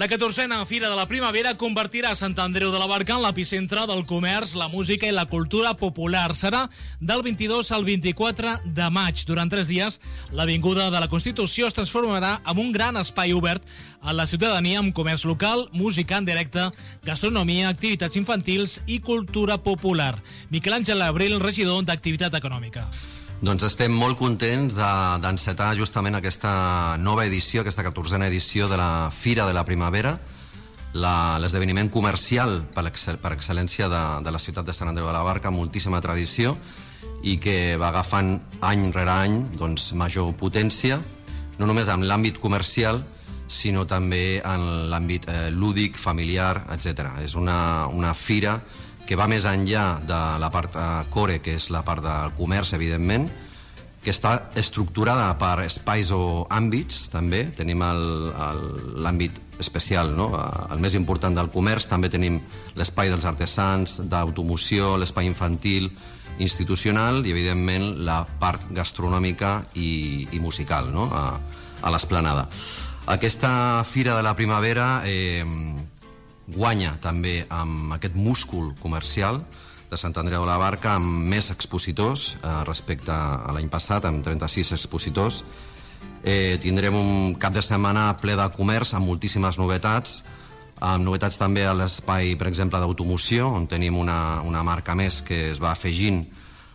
La 14a Fira de la Primavera convertirà Sant Andreu de la Barca en l'epicentre del comerç, la música i la cultura popular. Serà del 22 al 24 de maig. Durant 3 dies, l'Avinguda de la Constitució es transformarà en un gran espai obert a la ciutadania amb comerç local, música en directe, gastronomia, activitats infantils i cultura popular. Miquel Àngel Abril, regidor d'Activitat Econòmica. Doncs estem molt contents d'encetar justament aquesta nova edició, aquesta 14a edició de la Fira de la Primavera, l'esdeveniment comercial per excel·lència de la ciutat de Sant Andreu de la Barca, amb moltíssima tradició i que va agafant any rere any major potència, no només en l'àmbit comercial, sinó també en l'àmbit lúdic, familiar, etc. És una fira que va més enllà de la part core, que és la part del comerç, evidentment, que està estructurada per espais o àmbits, també. Tenim l'àmbit especial, no? El més important del comerç, també tenim l'espai dels artesans, d'automoció, l'espai infantil, institucional i, evidentment, la part gastronòmica i musical, no? A l'esplanada. Aquesta Fira de la Primavera guanya també amb aquest múscul comercial de Sant Andreu de la Barca, amb més expositors respecte a l'any passat, amb 36 expositors. Tindrem un cap de setmana ple de comerç amb moltíssimes novetats, amb novetats també a l'espai, per exemple, d'automoció, on tenim una marca més que es va afegint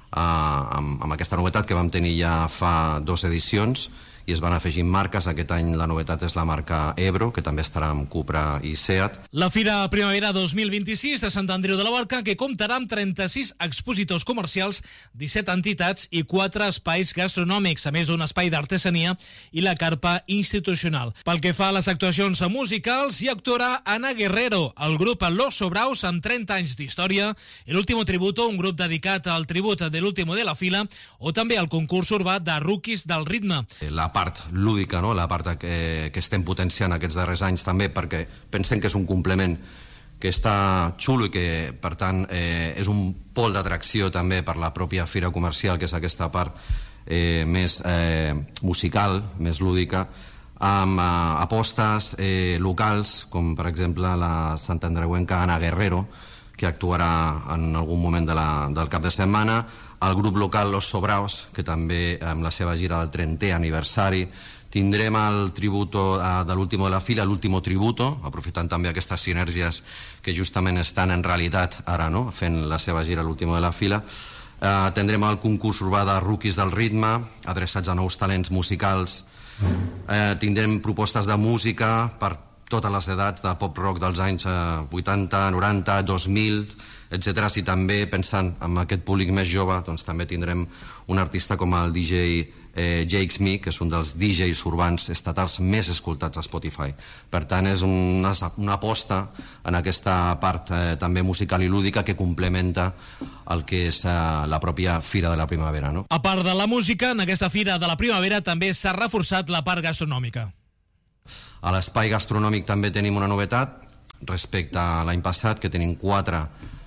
amb aquesta novetat que vam tenir ja fa 2 edicions, i es van afegint marques. Aquest any la novetat és la marca Ebro, que també estarà amb Cupra i Seat. La Fira Primavera 2026 de Sant Andreu de la Barca, que comptarà amb 36 expositors comercials, 17 entitats i 4 espais gastronòmics, a més d'un espai d'artesania i la carpa institucional. Pel que fa a les actuacions musicals, hi actuarà Ana Guerrero, el grup Los Sobraos, amb 30 anys d'història, El Último Tributo, un grup dedicat al tribut de l'Último de la Fila, o també el concurs urbà de Rookies del Ritme. La part lúdica, no? La part que estem potenciant aquests darrers anys també, perquè pensem que és un complement que està xulo i que, per tant, és un pol d'atracció també per la pròpia fira comercial, que és aquesta part més musical, més lúdica, amb apostes locals, com per exemple la santandreuenca Ana Guerrero, que actuarà en algun moment del cap de setmana, el grup local Los Sobraos, que també amb la seva gira del 30è aniversari. Tindrem el tributo de l'Último de la Fila, l'Último Tributo, aprofitant també aquestes sinergies que justament estan en realitat ara, no?, fent la seva gira l'Último de la Fila. Tindrem el concurs urbà de Rookies del Ritme, adreçats a nous talents musicals. Tindrem propostes de música per totes les edats, de pop-rock dels anys 80, 90, 2000, etc. I també, pensant en aquest públic més jove, doncs també tindrem un artista com el DJ Jakes Me, que és un dels DJs urbans estatals més escoltats a Spotify. Per tant, és una aposta en aquesta part també musical i lúdica que complementa el que és la pròpia Fira de la Primavera, no? A part de la música, en aquesta Fira de la Primavera també s'ha reforçat la part gastronòmica. A l'espai gastronòmic també tenim una novetat respecte a l'any passat, que tenim 4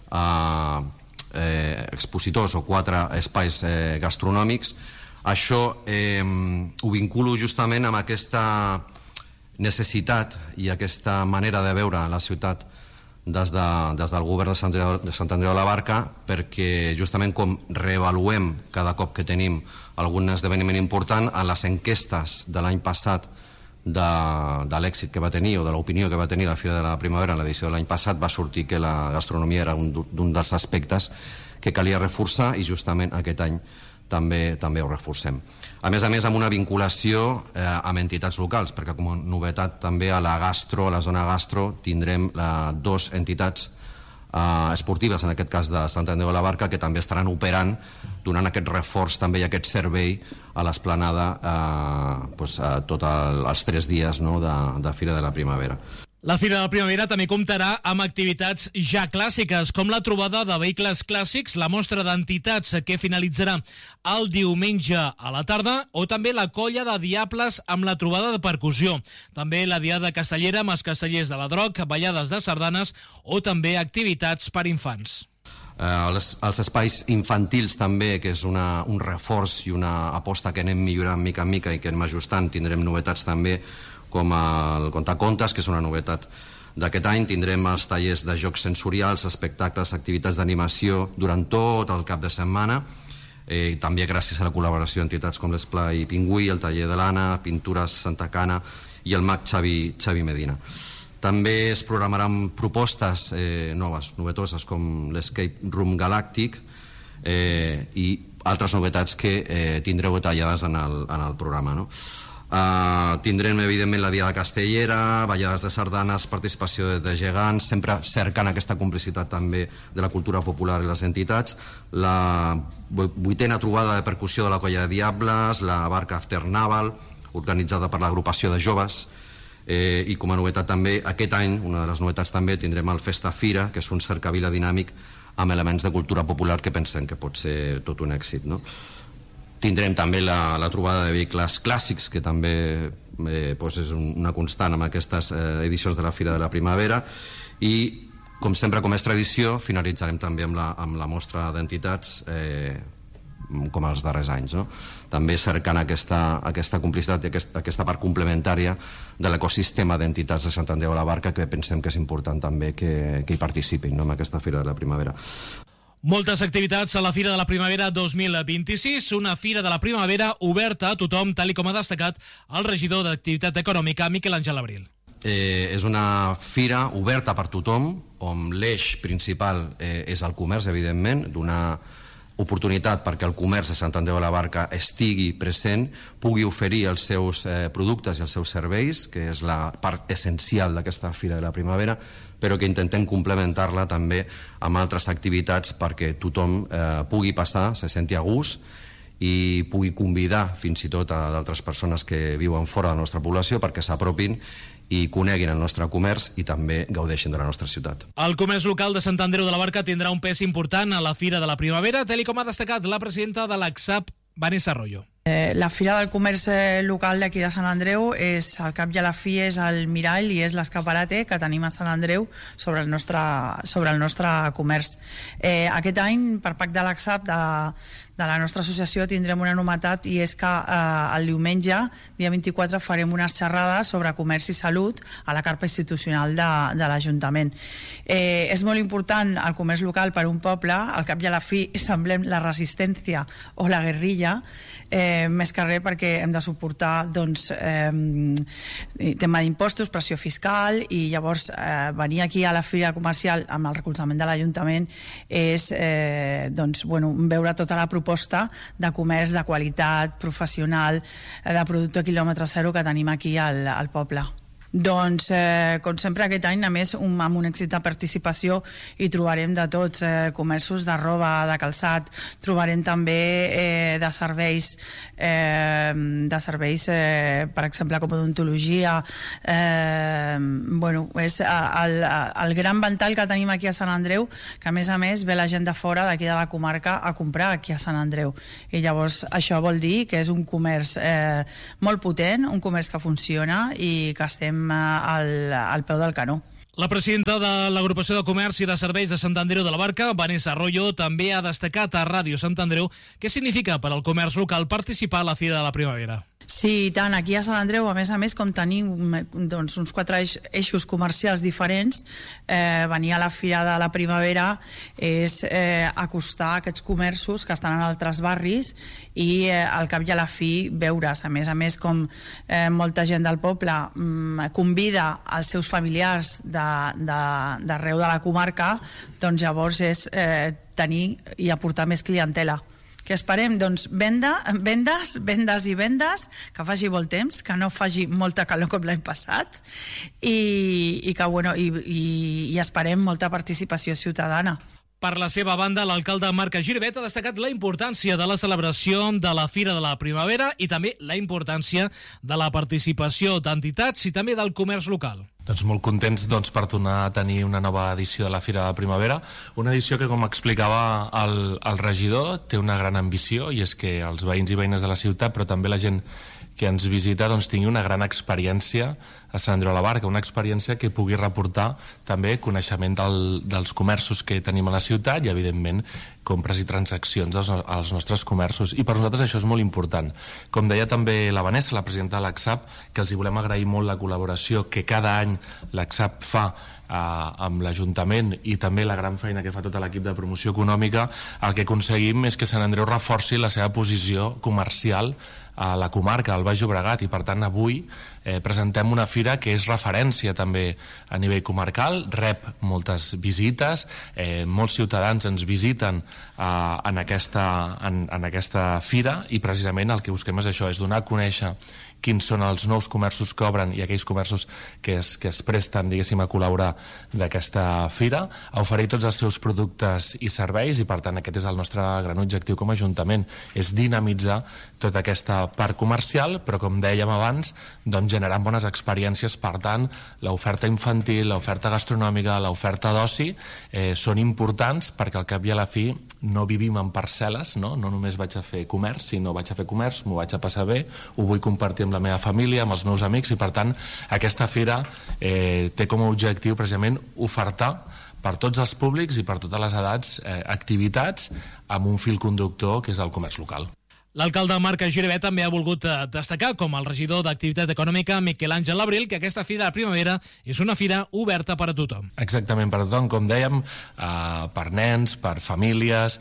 expositors o 4 espais gastronòmics. Això ho vinculo justament amb aquesta necessitat i aquesta manera de veure la ciutat des del govern de Sant Andreu de la Barca, perquè justament com reavaluem cada cop que tenim algun esdeveniment important, a les enquestes de l'any passat de l'èxit que va tenir o de l'opinió que va tenir la Fira de la Primavera en l'edició de l'any passat, va sortir que la gastronomia era un dels aspectes que calia reforçar, i justament aquest any també ho reforcem. A més, amb una vinculació amb entitats locals, perquè com a novetat també a la zona gastro, tindrem 2 entitats esportives, en aquest cas de Sant Andreu de la Barca, que també estaran operant, donant aquest reforç també i aquest servei a l'esplanada tots els 3 dies de Fira de la Primavera. La Fira de la Primavera també comptarà amb activitats ja clàssiques, com la trobada de vehicles clàssics, la mostra d'entitats que finalitzarà el diumenge a la tarda, o també la colla de diables amb la trobada de percussió. També la diada castellera amb els castellers de la Droc, ballades de sardanes o també activitats per infants. Els espais infantils també, que és un reforç i una aposta que anem millorant mica en mica i que anem ajustant. Tindrem novetats també com el contacontes, que és una novetat d'aquest any. Tindrem els tallers de jocs sensorials, espectacles, activitats d'animació durant tot el cap de setmana, també gràcies a la col·laboració d'entitats com l'Esplai Pingüí, el taller de l'Anna, Pintures Santa Cana i el mag Xavi Medina. També es programaran propostes noves, novetoses, com l'Escape Room Galàctic i altres novetats que tindreu detallades en el programa, no? Tindrem evidentment la Diada Castellera, ballades de sardanes, participació de gegants, sempre cercant aquesta complicitat també de la cultura popular i les entitats, la 8a trobada de percussió de la Colla de Diables, la Barca After Naval, organitzada per l'agrupació de joves, i com a novetat també aquest any, una de les novetats també, tindrem el Festa Fira, que és un cercavila dinàmic amb elements de cultura popular que pensem que pot ser tot un èxit, no? Tindrem també la trobada de vehicles clàssics, que també és una constant amb aquestes edicions de la Fira de la Primavera, i com sempre, com és tradició, finalitzarem també amb la mostra d'entitats com els darrers anys, no? També cercant aquesta complicitat i aquesta part complementària de l'ecosistema d'entitats de Sant Andreu de la Barca, que pensem que és important també que hi participin, no?, en aquesta Fira de la Primavera. Moltes activitats a la Fira de la Primavera 2026, una Fira de la Primavera oberta a tothom, tal com ha destacat el regidor d'Activitat Econòmica, Miquel Àngel Abril. És una fira oberta per tothom, on l'eix principal és el comerç, evidentment, donar oportunitat perquè el comerç de Sant Andreu de la Barca estigui present, pugui oferir els seus productes i els seus serveis, que és la part essencial d'aquesta Fira de la Primavera, però que intentem complementar-la també amb altres activitats perquè tothom pugui passar, se senti a gust i pugui convidar fins i tot a d'altres persones que viuen fora de la nostra població perquè s'apropin i coneguin el nostre comerç i també gaudeixin de la nostra ciutat. El comerç local de Sant Andreu de la Barca tindrà un pes important a la Fira de la Primavera, tal com ha destacat la presidenta de l'ACSAP, Vanessa Arroyo. La Fira del Comerç local d'aquí de Sant Andreu és, al cap i a la fi, és el mirall i és l'escaparate que tenim a Sant Andreu sobre el nostre comerç. Aquest any, per pacte de l'ACSAP, de la nostra associació, tindrem una novetat, i és que el diumenge, dia 24, farem una xerrada sobre comerç i salut a la carpa institucional de l'Ajuntament. És molt important el comerç local per un poble, al cap i a la fi semblem la resistència o la guerrilla, més que res perquè hem de suportar tema d'impostos, pressió fiscal, i llavors venir aquí a la fira comercial amb el recolzament de l'Ajuntament és veure tota la proposta de comerç de qualitat, professional, de producte quilòmetre zero que tenim aquí al poble. Doncs, com sempre, aquest any, a més, amb un èxit de participació, hi trobarem de tots, comerços de roba, de calçat, trobarem també de serveis, per exemple, com odontologia. És el gran ventall que tenim aquí a Sant Andreu, que a més ve la gent de fora, d'aquí de la comarca, a comprar aquí a Sant Andreu. I llavors això vol dir que és un comerç molt potent, un comerç que funciona i que estem al peu del canó. La presidenta de l'Agrupació de Comerç i de Serveis de Sant Andreu de la Barca, Vanessa Arroyo, també ha destacat a Ràdio Sant Andreu què significa per al comerç local participar a la Fira de la Primavera. Sí, tant, aquí a Sant Andreu, a més com tenim uns 4 eixos comercials diferents, venir a la Fira de la Primavera és acostar aquests comerços que estan en altres barris i al cap i a la fi veure's. A més com molta gent del poble convida els seus familiars d'arreu de la comarca, doncs llavors és tenir i aportar més clientela. Què esperem? Doncs vendes, que faci molt temps, que no faci molta calor com l'any passat i esperem molta participació ciutadana. Per la seva banda, l'alcalde Marc Giribet ha destacat la importància de la celebració de la Fira de la Primavera i també la importància de la participació d'entitats i també del comerç local. Doncs molt contents per tornar a tenir una nova edició de la Fira de la Primavera, una edició que, com explicava el regidor, té una gran ambició, i és que els veïns i veïnes de la ciutat, però també la gent que ens visita doncs, tingui una gran experiència a Sant Andreu de la Barca, una experiència que pugui reportar també coneixement dels comerços que tenim a la ciutat i, evidentment, compres i transaccions als nostres comerços. I per nosaltres això és molt important. Com deia també la Vanessa, la presidenta de l'ACSAP, que els hi volem agrair molt la col·laboració que cada any l'ACSAP fa amb l'Ajuntament i també la gran feina que fa tot l'equip de promoció econòmica, el que aconseguim és que Sant Andreu reforci la seva posició comercial a la comarca, al Baix Llobregat, i per tant avui presentem una fira que és referència també a nivell comarcal, rep moltes visites, molts ciutadans ens visiten en aquesta fira, i precisament el que busquem és això, és donar a conèixer quins són els nous comerços que obren i aquells comerços que es presten, diguéssim, a col·laborar d'aquesta fira, a oferir tots els seus productes i serveis, i per tant aquest és el nostre gran objectiu com a Ajuntament, és dinamitzar tota aquesta part comercial, però com dèiem abans, doncs generant bones experiències. Per tant, l'oferta infantil, l'oferta gastronòmica, l'oferta d'oci són importants, perquè al cap i a la fi no vivim en parcel·les, no només vaig a fer comerç, sinó vaig a fer comerç, m'ho vaig a passar bé, ho vull compartir amb la meva família, amb els meus amics, i per tant aquesta fira té com a objectiu precisament ofertar per tots els públics i per totes les edats activitats amb un fil conductor que és el comerç local. L'alcalde Marc Giribet també ha volgut destacar, com el regidor d'Activitat Econòmica, Miquel Àngel Labril, que aquesta Fira de Primavera és una fira oberta per a tothom. Exactament, per a tothom, com dèiem, per nens, per famílies,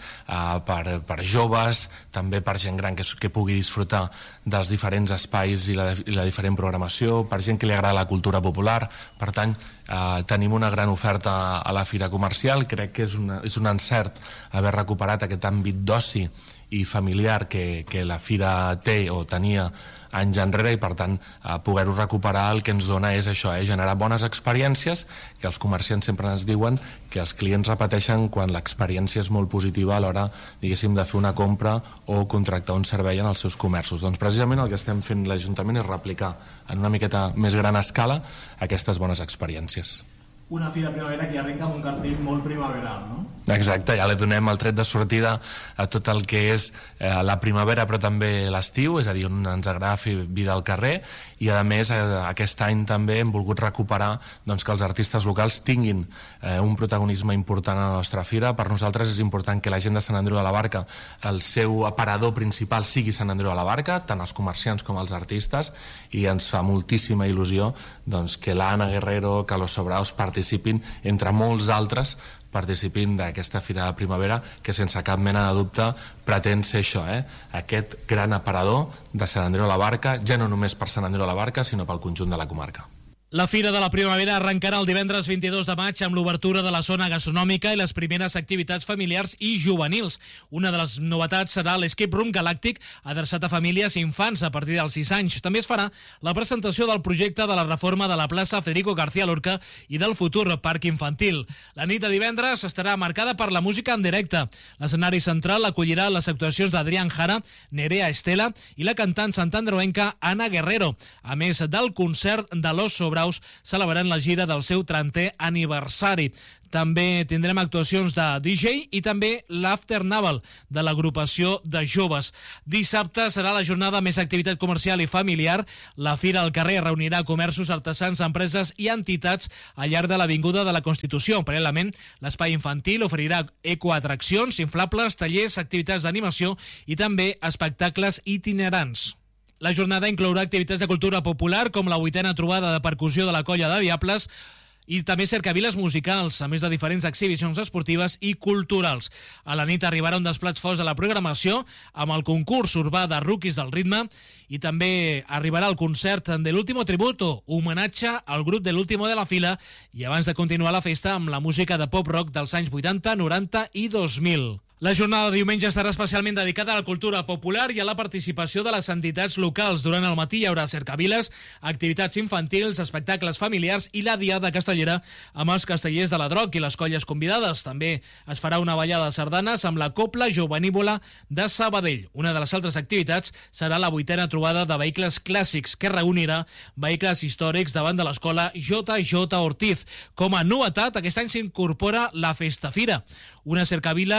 per joves, també per gent gran que pugui disfrutar dels diferents espais i la diferent programació, per gent que li agrada la cultura popular. Per tant, tenim una gran oferta a la Fira Comercial. Crec que és un encert haver recuperat aquest àmbit d'oci i familiar que la Fira té o tenia anys enrere, i per tant poder-ho recuperar el que ens dona és això, generar bones experiències, que els comerciants sempre ens diuen que els clients repeteixen quan l'experiència és molt positiva a l'hora, diguéssim, de fer una compra o contractar un servei en els seus comerços. Doncs precisament el que estem fent l'Ajuntament és replicar en una miqueta més gran escala aquestes bones experiències. Una Fira Primavera que arrenca amb un cartell molt primaveral, no? Exacte, ja li donem el tret de sortida a tot el que és la primavera, però també l'estiu, és a dir, on ens agrada fer vida al carrer, i a més aquest any també hem volgut recuperar doncs, que els artistes locals tinguin un protagonisme important a la nostra fira. Per nosaltres és important que la gent de Sant Andreu de la Barca, el seu aparador principal sigui Sant Andreu de la Barca, tant els comerciants com els artistes, i ens fa moltíssima il·lusió doncs, que l'Anna Guerrero, que los Sobraos participin, entre molts altres, participin d'aquesta Fira de Primavera, que sense cap mena de dubte pretén ser això, aquest gran aparador de Sant Andreu de la Barca, ja no només per Sant Andreu de la Barca, sinó pel conjunt de la comarca. La Fira de la Primavera arrencarà el divendres 22 de maig amb l'obertura de la zona gastronòmica i les primeres activitats familiars i juvenils. Una de les novetats serà l'Escape Room Galàctic, adreçat a famílies i infants a partir dels 6 anys. També es farà la presentació del projecte de la reforma de la plaça Federico García Lorca i del futur parc infantil. La nit de divendres estarà marcada per la música en directe. L'escenari central acollirà les actuacions d'Adrián Jara, Nerea Estela i la cantant santandreuenca Ana Guerrero, a més del concert de Los Sobraos, celebrant la gira del seu 30è aniversari. També tindrem actuacions de DJ i també l'After Naval de l'agrupació de joves. Dissabte serà la jornada més activitat comercial i familiar. La Fira al carrer reunirà comerços, artesans, empreses i entitats al llarg de l'Avinguda de la Constitució. Paral·lelament, l'espai infantil oferirà ecoatraccions, inflables, tallers, activitats d'animació i també espectacles itinerants. La jornada inclourà activitats de cultura popular, com la 8a trobada de percussió de la Colla de Diables, i també cercaviles musicals, a més de diferents exhibicions esportives i culturals. A la nit arribarà un dels plats forts de la programació, amb el concurs urbà de Rookies del Ritme, i també arribarà el concert de l'Último Tributo, homenatge al grup de l'Último de la Fila, i abans de continuar la festa amb la música de pop-rock dels anys 80, 90 i 2000. La jornada de diumenge estarà especialment dedicada a la cultura popular i a la participació de les entitats locals. Durant el matí hi haurà cercaviles, activitats infantils, espectacles familiars i la diada castellera amb els castellers de la Droc i les colles convidades. També es farà una ballada de sardanes amb la Copla Jovenívola de Sabadell. Una de les altres activitats serà la 8a trobada de vehicles clàssics, que reunirà vehicles històrics davant de l'escola J.J. Ortiz. Com a novetat, aquest any s'incorpora la Festa Fira, una cercavila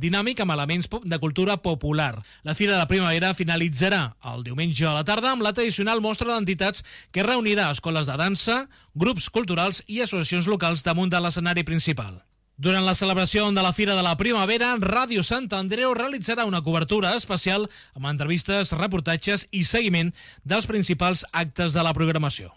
dinàmic amb elements de cultura popular. La Fira de la Primavera finalitzarà el diumenge a la tarda amb la tradicional mostra d'entitats que reunirà escoles de dansa, grups culturals i associacions locals damunt de l'escenari principal. Durant la celebració de la Fira de la Primavera, Ràdio Sant Andreu realitzarà una cobertura especial amb entrevistes, reportatges i seguiment dels principals actes de la programació.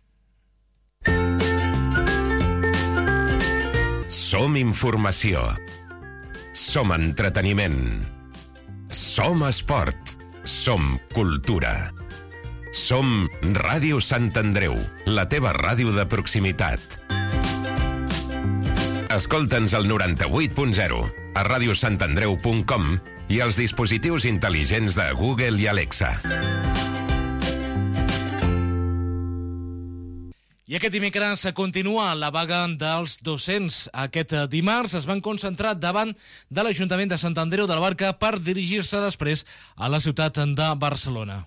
Som informació. Som entreteniment. Som esport. Som cultura. Som Ràdio Sant Andreu, la teva ràdio de proximitat. Escolta'ns al 98.0, a radiosantandreu.com i als dispositius intel·ligents de Google i Alexa. I aquest dimecres continua la vaga dels docents. Aquest dimarts es van concentrar davant de l'Ajuntament de Sant Andreu de la Barca per dirigir-se després a la ciutat de Barcelona.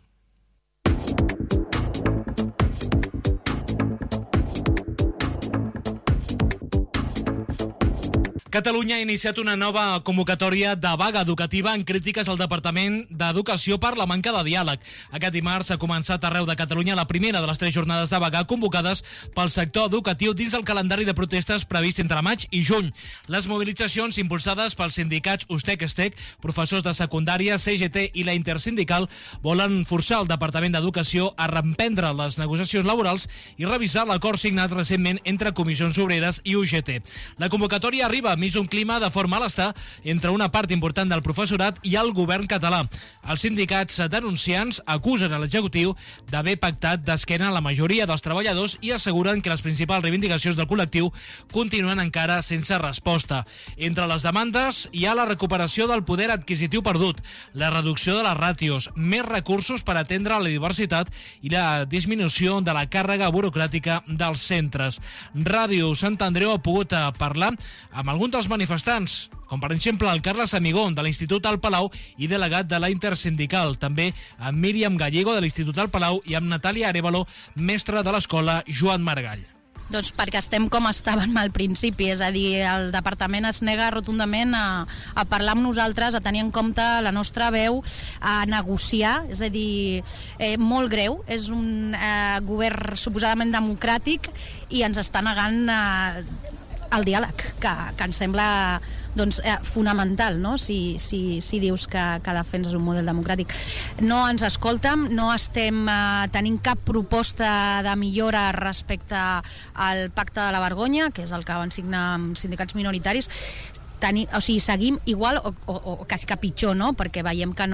Catalunya ha iniciat una nova convocatòria de vaga educativa en crítiques al Departament d'Educació per la manca de diàleg. Aquest dimarts ha començat arreu de Catalunya la primera de les 3 jornades de vaga convocades pel sector educatiu dins el calendari de protestes previst entre maig i juny. Les mobilitzacions impulsades pels sindicats USTEC-ESTEC, professors de secundària, CGT i la Intersindical volen forçar el Departament d'Educació a reemprendre les negociacions laborals i revisar l'acord signat recentment entre Comissions Obreres i UGT. La convocatòria arriba enmig d'un clima de fort malestar entre una part important del professorat i el govern català. Els sindicats denunciants acusen a l'executiu d'haver pactat d'esquena a la majoria dels treballadors i asseguren que les principals reivindicacions del col·lectiu continuen encara sense resposta. Entre les demandes hi ha la recuperació del poder adquisitiu perdut, la reducció de les ràtios, més recursos per atendre la diversitat i la disminució de la càrrega burocràtica dels centres. Ràdio Sant Andreu ha pogut parlar amb alguns dels manifestants, com per exemple el Carles Amigón de l'Institut al Palau i delegat de la Intersindical, també amb Míriam Gallego de l'Institut al Palau i amb Natàlia Arevalo, mestra de l'escola Joan Maragall. Doncs perquè estem com estàvem al principi, és a dir, el departament es nega rotundament a parlar amb nosaltres, a tenir en compte la nostra veu, a negociar, és a dir, molt greu, és un govern suposadament democràtic i ens està negant el diàleg, que ens sembla doncs, fonamental, no? Si dius que defenses un model democràtic. No ens escolten, no estem tenint cap proposta de millora respecte al pacte de la vergonya, que és el que van signar amb sindicats minoritaris. O sigui, seguim igual o quasi que pitjor, no? Perquè veiem que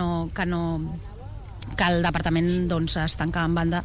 el departament doncs, es tanca en banda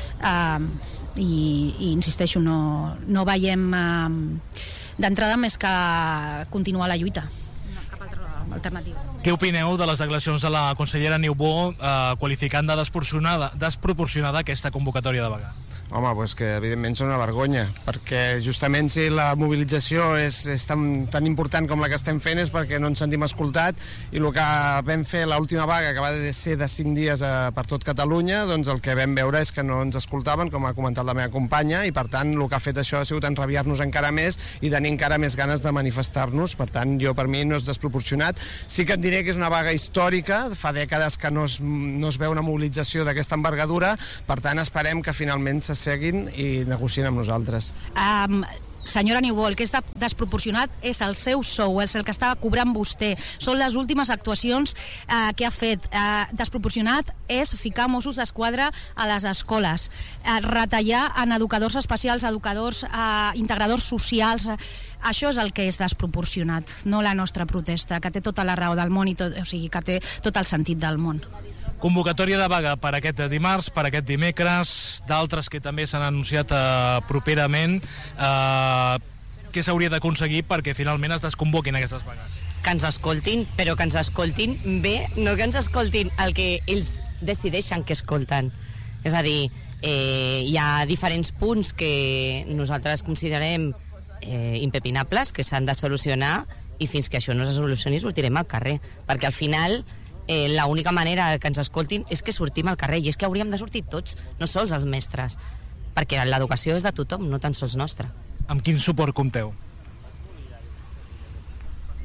i insisteixo, no veiem d'entrada més que continuar la lluita. No, cap altra alternativa. Què opineu de les declaracions de la consellera Niubó qualificant de desproporcionada aquesta convocatòria de vaga? Home, doncs que evidentment són una vergonya, perquè justament si la mobilització és tan important com la que estem fent és perquè no ens sentim escoltat, i el que vam fer l'última vaga, que va ser de 5 dies per tot Catalunya, doncs el que vam veure és que no ens escoltaven, com ha comentat la meva companya, i per tant el que ha fet això ha sigut enrabiar-nos encara més i tenir encara més ganes de manifestar-nos. Per tant, per mi no és desproporcionat. Sí que et diré que és una vaga històrica, fa dècades que no es veu una mobilització d'aquesta envergadura, per tant esperem que finalment seguin i negocien amb nosaltres. Senyora Niubó, el que és desproporcionat és el seu sou, és el que està cobrant vostè. Són les últimes actuacions que ha fet. Desproporcionat és ficar Mossos d'Esquadra a les escoles, retallar en educadors especials, educadors, integradors socials. Això és el que és desproporcionat, no la nostra protesta, que té tota la raó del món, o sigui, que té tot el sentit del món. Convocatòria de vaga per aquest dimarts, per aquest dimecres, d'altres que també s'han anunciat properament. Què s'hauria d'aconseguir perquè finalment es desconvoquin aquestes vagues? Que ens escoltin, però que ens escoltin bé, no que ens escoltin el que ells decideixen que escolten. És a dir, hi ha diferents punts que nosaltres considerem impepinables, que s'han de solucionar, i fins que això no se solucioni sortirem al carrer, perquè al final l'única manera que ens escoltin és que sortim al carrer, i és que hauríem de sortir tots, no sols els mestres, perquè l'educació és de tothom, no tan sols nostra. Amb quin suport compteu?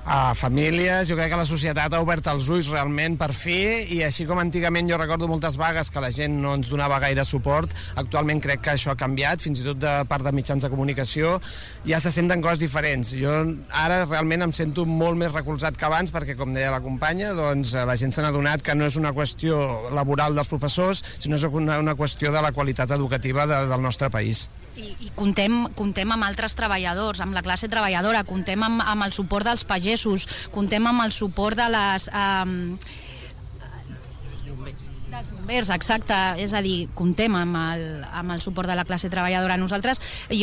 a famílies. Jo crec que la societat ha obert els ulls realment per fi, i així com antigament jo recordo moltes vagues que la gent no ens donava gaire suport, actualment crec que això ha canviat, fins i tot de part de mitjans de comunicació ja se senten coses diferents. Jo ara realment em sento molt més recolzat que abans, perquè com deia la companya, doncs la gent s'ha adonat que no és una qüestió laboral dels professors, sinó és una qüestió de la qualitat educativa del nostre país. I comptem amb altres treballadors, amb la classe treballadora, comptem amb el suport dels pagesos, comptem amb el suport de les... dels bombers, exacte, és a dir, comptem amb el suport de la classe treballadora. Nosaltres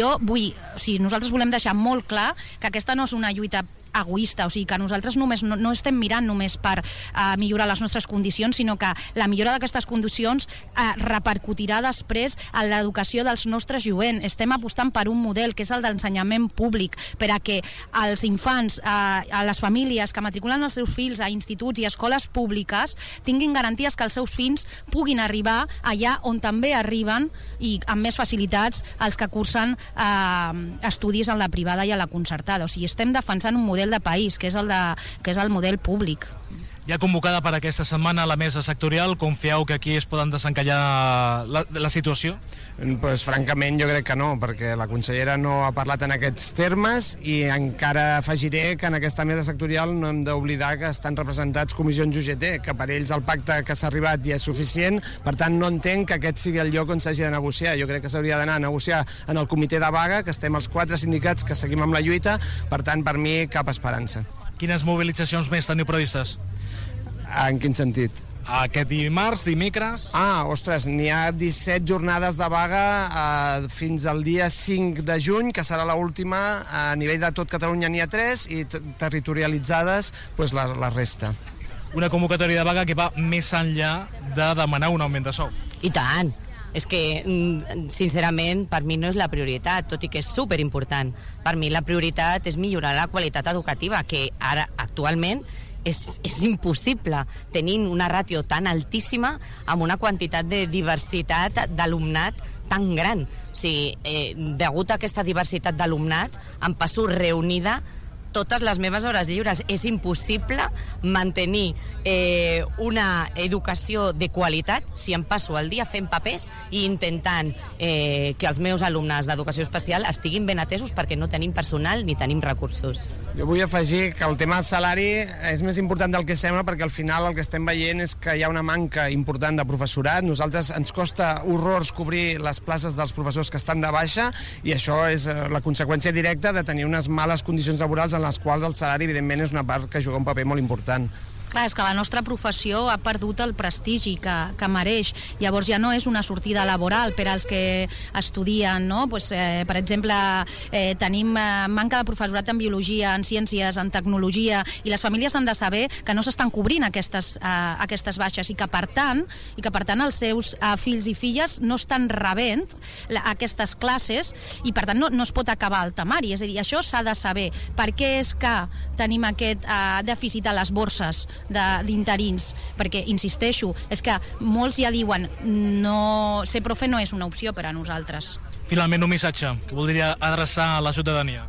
volem deixar molt clar que aquesta no és una lluita egoista, o sigui que nosaltres no estem mirant només per millorar les nostres condicions, sinó que la millora d'aquestes condicions repercutirà després en l'educació dels nostres jovents. Estem apostant per un model que és el d'ensenyament públic, per a que els infants, a les famílies que matriculen els seus fills a instituts i escoles públiques tinguin garanties que els seus fills puguin arribar allà on també arriben, i amb més facilitats, els que cursen estudis en la privada i a la concertada. O sigui, estem defensant un model de país, que és el model públic. Ja convocada per aquesta setmana la mesa sectorial, confieu que aquí es poden desencallar la situació? Pues, francament, jo crec que no, perquè la consellera no ha parlat en aquests termes, i encara afegiré que en aquesta mesa sectorial no hem d'oblidar que estan representats comissions UGT, que per ells el pacte que s'ha arribat ja és suficient. Per tant, no entenc que aquest sigui el lloc on s'hagi de negociar. Jo crec que s'hauria d'anar a negociar en el comitè de vaga, que estem els 4 sindicats que seguim amb la lluita. Per tant, per mi, cap esperança. Quines mobilitzacions més teniu previstes? En quin sentit? Aquest dimarts, dimecres... Ostres, n'hi ha 17 jornades de vaga fins al dia 5 de juny, que serà l'última. A nivell de tot Catalunya n'hi ha 3, i territorialitzades pues, la resta. Una convocatòria de vaga que va més enllà de demanar un augment de sou. I tant! És que, sincerament, per mi no és la prioritat, tot i que és superimportant. Per mi la prioritat és millorar la qualitat educativa, que ara, actualment, és impossible, tenint una ràtio tan altíssima amb una quantitat de diversitat d'alumnat tan gran. O sigui, degut a aquesta diversitat d'alumnat, em passo reunida totes les meves hores lliures. És impossible mantenir una educació de qualitat si em passo el dia fent papers i intentant que els meus alumnes d'educació especial estiguin ben atesos, perquè no tenim personal ni tenim recursos. Jo vull afegir que el tema del salari és més important del que sembla, perquè al final el que estem veient és que hi ha una manca important de professorat. Nosaltres ens costa horrors cobrir les places dels professors que estan de baixa, i això és la conseqüència directa de tenir unes males condicions laborals en les quals el salari, evidentment, és una part que juga un paper molt important. Clar, és que la nostra professió ha perdut el prestigi que mereix. Llavors ja no és una sortida laboral per als que estudien, no? Pues, per exemple, tenim manca de professorat en biologia, en ciències, en tecnologia, i les famílies han de saber que no s'estan cobrint aquestes baixes, i que per tant els seus fills i filles no estan rebent aquestes classes, i per tant no es pot acabar el temari. És a dir, això s'ha de saber. Per què és que tenim aquest dèficit a les borses d'interins? Perquè, insisteixo, és que molts ja diuen ser profe no és una opció per a nosaltres. Finalment, un missatge que voldria adreçar a la ciutadania.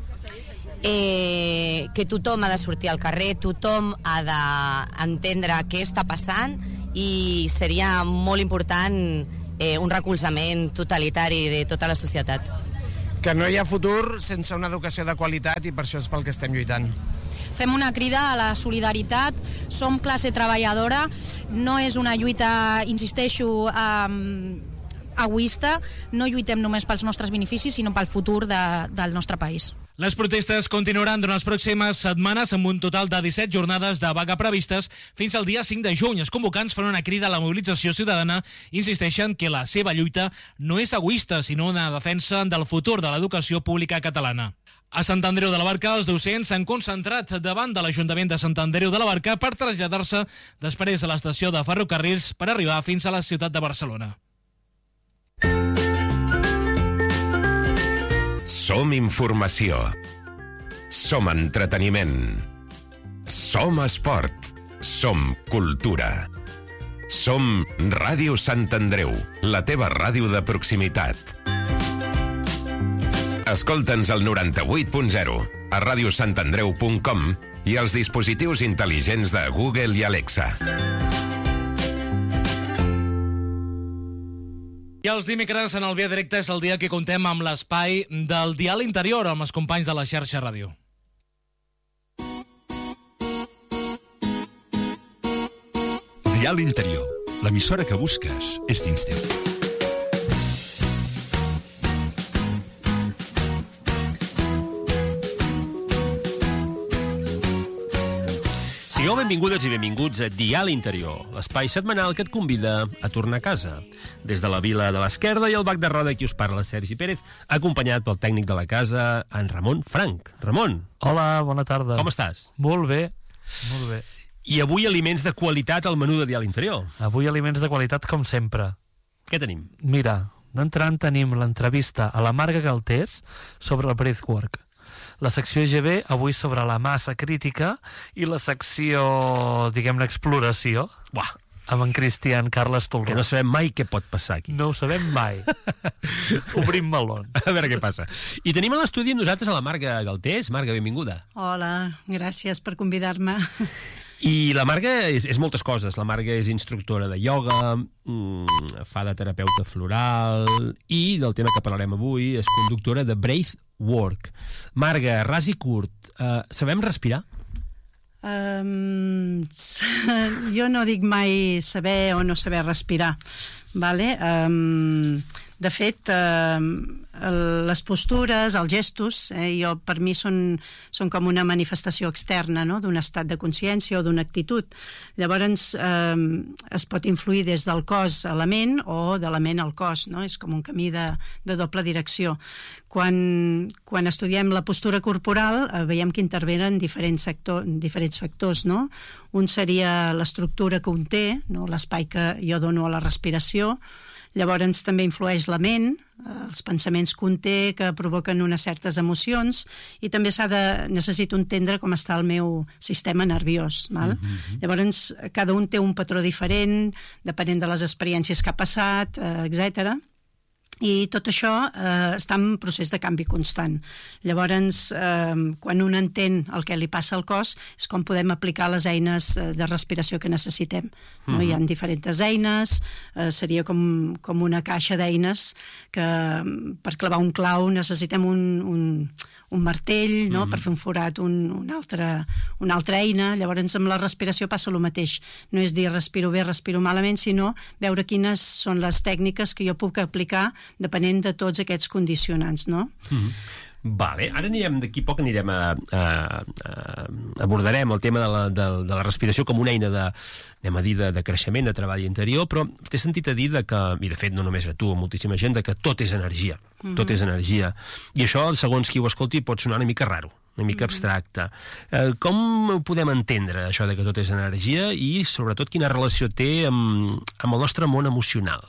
Que tothom ha de sortir al carrer, tothom ha d'entendre què està passant, i seria molt important un recolzament totalitari de tota la societat. Que no hi ha futur sense una educació de qualitat, i per això és pel que estem lluitant. Fem una crida a la solidaritat, som classe treballadora, no és una lluita, insisteixo, egoista, no lluitem només pels nostres beneficis, sinó pel futur del nostre país. Les protestes continuaran durant les pròximes setmanes amb un total de 17 jornades de vaga previstes fins al dia 5 de juny. Els convocants fan una crida a la mobilització ciutadana i insisteixen que la seva lluita no és egoista, sinó una defensa del futur de l'educació pública catalana. A Sant Andreu de la Barca, els docents s'han concentrat davant de l'Ajuntament de Sant Andreu de la Barca per traslladar-se després a l'estació de ferrocarrils per arribar fins a la ciutat de Barcelona. Som informació. Som entreteniment. Som esport. Som cultura. Som Ràdio Sant Andreu, la teva ràdio de proximitat. Escolta'ns al 98.0, a radiosantandreu.com i els dispositius intel·ligents de Google i Alexa. I els dimecres en el Via Directe és el dia que contem amb l'espai del Dial Interior amb els companys de la xarxa ràdio. Dial Interior, l'emissora que busques és dins teu. Sigueu benvingudes i benvinguts a Dial Interior, l'espai setmanal que et convida a tornar a casa. Des de la Vila de l'Esquerda i el Bac de Roda, qui us parla, Sergi Pérez, acompanyat pel tècnic de la casa, en Ramon Frank. Ramon. Hola, bona tarda. Com estàs? Molt bé, molt bé. I avui aliments de qualitat al menú de Dial Interior. Avui aliments de qualitat com sempre. Què tenim? Mira, d'entrant tenim l'entrevista a la Marga Galtés sobre el breathwork. La secció EGB avui sobre la massa crítica i la secció, diguem-ne, exploració. Buah! Amb en Cristian Carles Tolró. Que no sabem mai què pot passar aquí. No ho sabem mai. Obrim melon. A veure què passa. I tenim a l'estudi amb nosaltres a la Marga Galtés. Marga, benvinguda. Hola, gràcies per convidar-me. I la Marga és moltes coses. La Marga és instructora de ioga, fa de terapeuta floral i del tema que parlarem avui és conductora de breathwork. Marga, ras i curt, sabem respirar? Jo no dic mai saber o no saber respirar, vale? De fet, les postures, els gestos, per mi són com una manifestació externa, no?, d'un estat de consciència o d'una actitud. Llavors, es pot influir des del cos a la ment o de la ment al cos, no? És com un camí de doble direcció. Quan estudiem la postura corporal, veiem que intervenen diferents factors, no? Un seria l'estructura que un té, no?, l'espai que jo dono a la respiració. Llavors també influeix la ment, els pensaments que un té que provoquen unes certes emocions i també necessito entendre com està el meu sistema nerviós. Val? Llavors cada un té un patró diferent, depenent de les experiències que ha passat, etc. I tot això està en procés de canvi constant. Llavors, quan un entén el que li passa al cos, és com podem aplicar les eines de respiració que necessitem. No? Hi ha diferents eines, seria com una caixa d'eines que per clavar un clau necessitem un martell, no? Per fer un forat una altra eina. Llavors amb la respiració passa el mateix. No és dir respiro bé, respiro malament, sinó veure quines són les tècniques que jo puc aplicar depenent de tots aquests condicionants, no? Vale, ara d'aquí poc abordarem el tema de la respiració com una eina de creixement, de treball interior, però t'he sentit a dir i de fet no només a tu, a moltíssima gent, que tot és energia, tot és energia. I això, segons qui ho escolti, pot sonar una mica raro, una mica abstracte. Com ho podem entendre, això de que tot és energia, i sobretot quina relació té amb el nostre món emocional?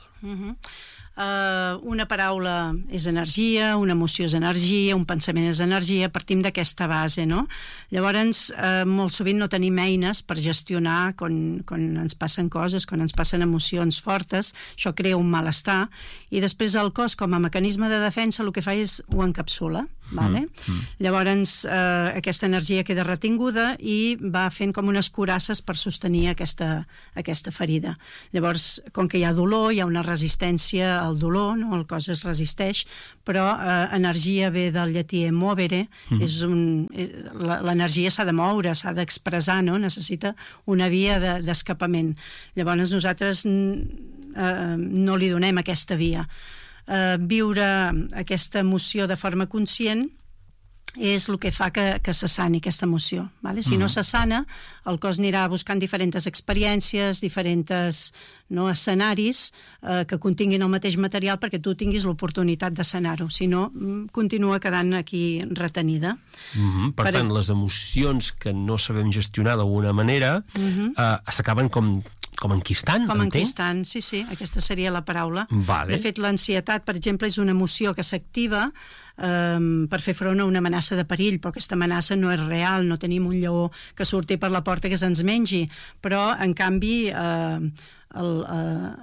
Una paraula és energia, una emoció és energia, un pensament és energia, partim d'aquesta base, no? Llavors, molt sovint no tenim eines per gestionar quan ens passen coses, quan ens passen emocions fortes, això crea un malestar, i després el cos, com a mecanisme de defensa, el que fa és ho encapsula, vale? Llavors, aquesta energia queda retinguda i va fent com unes curasses per sostenir aquesta ferida. Llavors, com que hi ha dolor, hi ha una resistència al dolor, no? El cos es resisteix, però energia ve del llatí emovere, l'energia s'ha de moure, s'ha d'expressar, no? Necessita una via d'escapament. Llavors nosaltres no li donem aquesta via. Viure aquesta emoció de forma conscient és el que fa que se sani aquesta emoció. Vale? Si no se sana, el cos anirà buscant diferents experiències, diferents escenaris que continguin el mateix material perquè tu tinguis l'oportunitat de sanar-ho. Si no, continua quedant aquí retenida. Per tant, les emocions que no sabem gestionar d'alguna manera s'acaben com enquistant, com enquistant, sí, aquesta seria la paraula. De fet, l'ansietat, per exemple, és una emoció que s'activa per fer front a una amenaça de perill, però aquesta amenaça no és real, no tenim un lleó que surti per la porta que se'ns mengi, però en canvi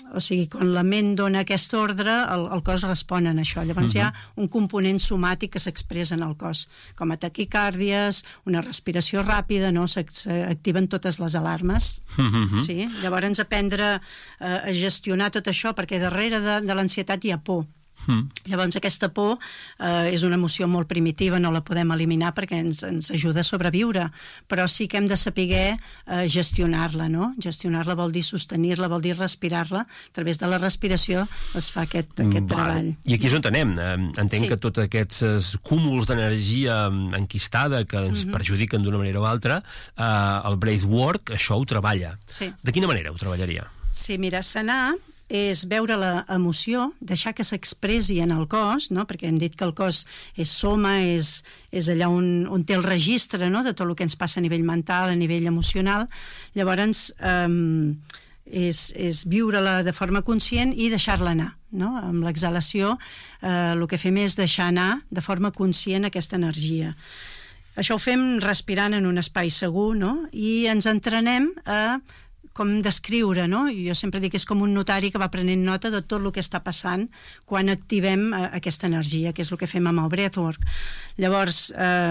o sigui, quan la ment dona aquest ordre, el cos respon a això. Llavors hi ha un component somàtic que s'expressa en el cos, com a taquicàrdies, una respiració ràpida, no? S'activen totes les alarmes. Sí? Llavors aprendre a gestionar tot això, perquè darrere de l'ansietat hi ha por. Llavors aquesta por és una emoció molt primitiva, no la podem eliminar perquè ens ajuda a sobreviure, però sí que hem de saber gestionar-la, no? Gestionar-la vol dir sostenir-la, vol dir respirar-la. A través de la respiració es fa aquest treball. I aquí és on anem. Entenc que tots aquests cúmuls d'energia enquistada que ens perjudiquen d'una manera o altra, el breathwork, això ho treballa. De quina manera ho treballaria? Sí, mira, sanar és veure l'emoció, deixar que s'expressi en el cos, no? Perquè hem dit que el cos és soma, és allà on té el registre, no? De tot el que ens passa a nivell mental, a nivell emocional. Llavors, és viure-la de forma conscient i deixar-la anar, no? Amb l'exhalació el que fem és deixar anar de forma conscient aquesta energia. Això ho fem respirant en un espai segur, no? I ens entrenem a com descriure, no? Jo sempre dic que és com un notari que va prenent nota de tot el que està passant quan activem aquesta energia, que és el que fem amb el breathwork. Llavors,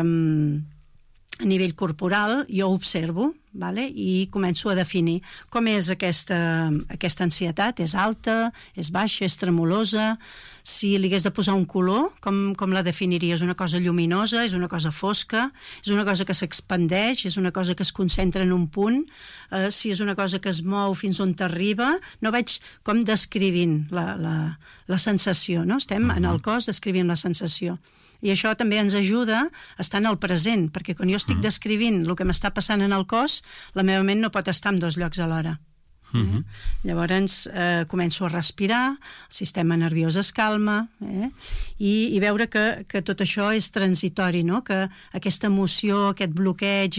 a nivell corporal, jo observo, i començo a definir com és aquesta ansietat. És alta, és baixa, és tremolosa? Si li hagués de posar un color, com la definiria? És una cosa lluminosa? És una cosa fosca? És una cosa que s'expandeix? És una cosa que es concentra en un punt? Si és una cosa que es mou fins on t'arriba? No veig com descrivint la sensació, no? Estem en el cos descrivint la sensació. I això també ens ajuda a estar en el present, perquè quan jo estic descrivint el que m'està passant en el cos, la meva ment no pot estar en dos llocs alhora. Llavors començo a respirar, el sistema nerviós es calma, i veure que tot això és transitori, no? Que aquesta emoció, aquest bloqueig,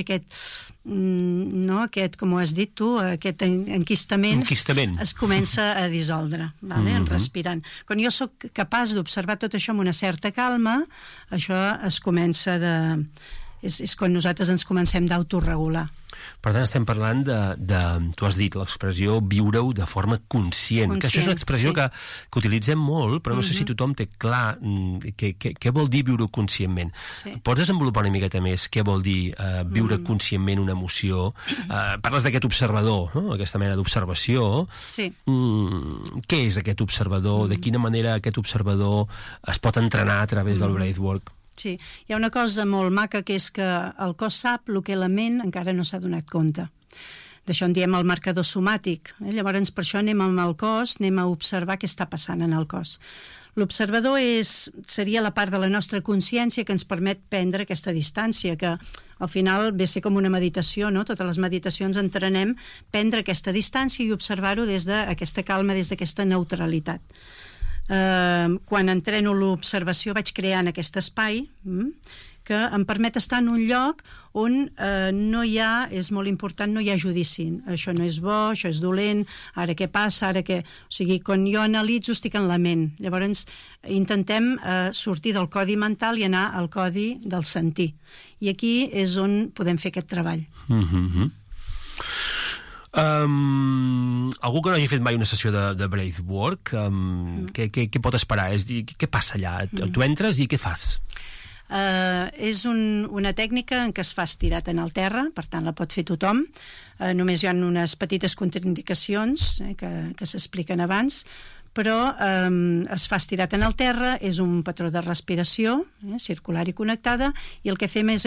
aquest, com ho has dit tu, aquest enquistament es comença a dissoldre, respirant. Quan jo sóc capaç d'observar tot això amb una certa calma, això es comença és quan nosaltres ens comencem d'autoregular. Per tant, estem parlant tu has dit l'expressió viure-ho de forma conscient, que això és una expressió que utilitzem molt, però no sé si tothom té clar què vol dir viure-ho conscientment. Pots desenvolupar una miqueta més què vol dir viure conscientment una emoció? Parles d'aquest observador, aquesta mena d'observació. Què és aquest observador? De quina manera aquest observador es pot entrenar a través del breathwork? Sí, hi ha una cosa molt maca que és que el cos sap el que la ment encara no s'ha donat compte. D'això en diem el marcador somàtic. Llavors, per això anem amb el cos, anem a observar què està passant en el cos. L'observador seria la part de la nostra consciència que ens permet prendre aquesta distància, que al final ve a ser com una meditació, no? Totes les meditacions entrenem prendre aquesta distància i observar-ho des d'aquesta calma, des d'aquesta neutralitat. Quan entreno l'observació vaig creant aquest espai que em permet estar en un lloc on és molt important, no hi ha judici. Això no és bo, això és dolent, ara què passa, ara què... O sigui, quan jo analitzo estic en la ment. Llavors intentem sortir del codi mental i anar al codi del sentir. I aquí és on podem fer aquest treball. Algú que no hagi fet mai una sessió de breathwork, què pot esperar? És dir, què passa allà? Tu entres i què fas? És una tècnica en què es fa estirat en el terra, per tant la pot fer tothom. Només hi ha unes petites contraindicacions que s'expliquen abans, però es fa estirat en el terra, és un patró de respiració circular i connectada, i el que fem és